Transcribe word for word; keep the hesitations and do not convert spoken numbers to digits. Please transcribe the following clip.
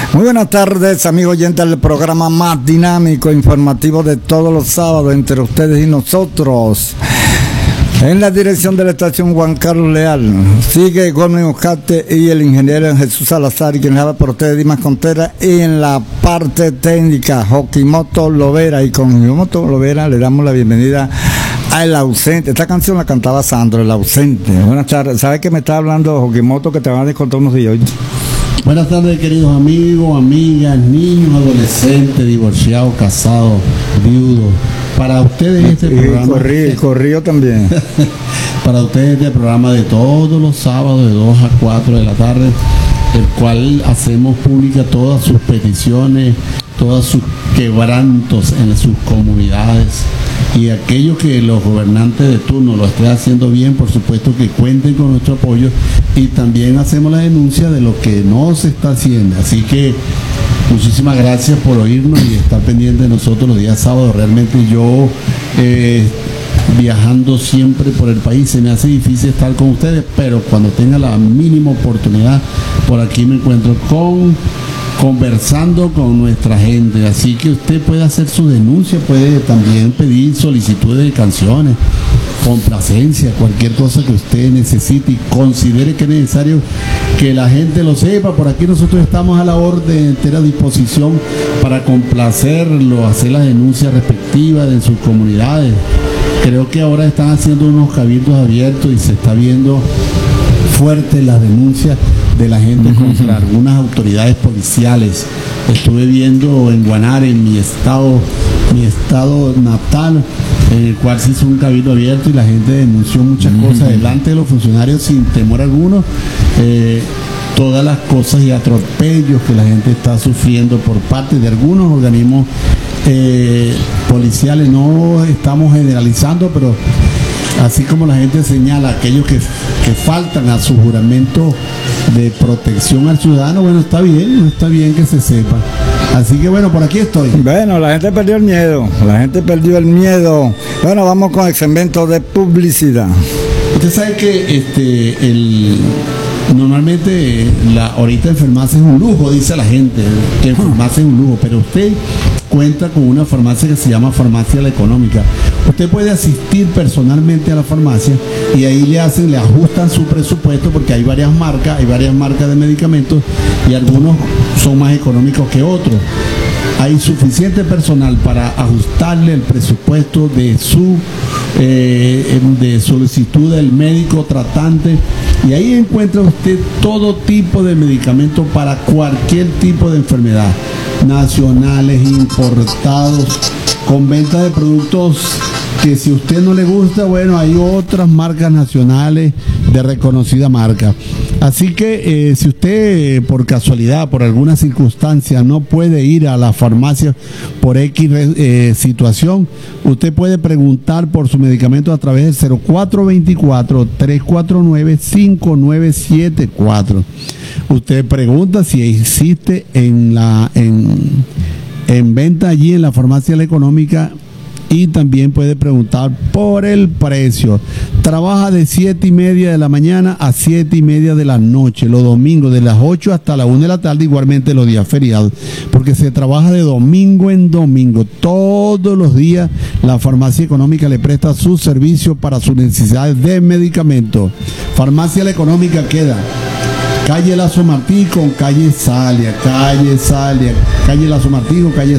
Muy buenas tardes, amigos oyentes del programa más dinámico e informativo de todos los sábados entre ustedes y nosotros. En la dirección de la estación, Juan Carlos Leal. Sigue Gómez Oscate y el ingeniero Jesús Salazar, y quien habla por ustedes, Dimas Contreras. Y en la parte técnica, Jokimoto Lovera. Y con Jokimoto Lovera le damos la bienvenida a El Ausente. Esta canción la cantaba Sandro, El Ausente. Buenas tardes. ¿Sabes que me está hablando Jokimoto, que te van a contar unos días hoy? Buenas tardes, queridos amigos, amigas, niños, adolescentes, divorciados, casados, viudos. Para ustedes este y programa... Corrí, corrió también. Para ustedes este programa de todos los sábados de dos a cuatro de la tarde, el cual hacemos pública todas sus peticiones, todos sus quebrantos en sus comunidades. Y aquellos que los gobernantes de turno lo estén haciendo bien, por supuesto que cuenten con nuestro apoyo, y también hacemos la denuncia de lo que no se está haciendo. Así que muchísimas gracias por oírnos y estar pendiente de nosotros los días sábados. Realmente yo eh, viajando siempre por el país se me hace difícil estar con ustedes, pero cuando tenga la mínima oportunidad por aquí me encuentro con conversando con nuestra gente. Así que usted puede hacer su denuncia, puede también pedir solicitudes de canciones, complacencia, cualquier cosa que usted necesite y considere que es necesario que la gente lo sepa. Por aquí nosotros estamos a la orden, entera disposición para complacerlo, hacer las denuncias respectivas en sus comunidades. Creo que ahora están haciendo unos cabildos abiertos y se está viendo fuerte las denuncias de la gente contra algunas autoridades policiales. Estuve viendo en Guanare, en mi estado, mi estado natal, en el cual se hizo un cabildo abierto y la gente denunció muchas cosas delante de los funcionarios sin temor alguno. Eh, todas las cosas y atropellos que la gente está sufriendo por parte de algunos organismos eh, policiales. No estamos generalizando, pero así como la gente señala aquellos que, que faltan a su juramento de protección al ciudadano, bueno, está bien, está bien que se sepa. Así que bueno, por aquí estoy. Bueno, la gente perdió el miedo, la gente perdió el miedo. Bueno, vamos con el segmento de publicidad. Usted sabe que este el normalmente la ahorita enfermarse es un lujo, dice la gente, que enfermarse es un lujo, pero usted cuenta con una farmacia que se llama Farmacia La Económica. Usted puede asistir personalmente a la farmacia y ahí le hacen, le ajustan su presupuesto, porque hay varias marcas, hay varias marcas de medicamentos y algunos son más económicos que otros. Hay suficiente personal para ajustarle el presupuesto de su eh, de solicitud del médico tratante, y ahí encuentra usted todo tipo de medicamentos para cualquier tipo de enfermedad, nacionales, importados, con venta de productos que si a usted no le gusta, bueno, hay otras marcas nacionales de reconocida marca. Así que eh, si usted por casualidad, por alguna circunstancia, no puede ir a la farmacia por X eh, situación, usted puede preguntar por su medicamento a través del cero cuatro veinticuatro, tres cuatro nueve, cinco nueve siete cuatro. Usted pregunta si existe en la en, en venta allí en la Farmacia La Económica, y también puede preguntar por el precio. Trabaja de siete y media de la mañana a siete y media de la noche, los domingos de las ocho hasta la una de la tarde, igualmente los días feriados, porque se trabaja de domingo en domingo. Todos los días la Farmacia Económica le presta su servicio para sus necesidades de medicamentos. Farmacia La Económica queda calle Lazo Martí con calle Salia, calle Salia, calle Lazo Martí con calle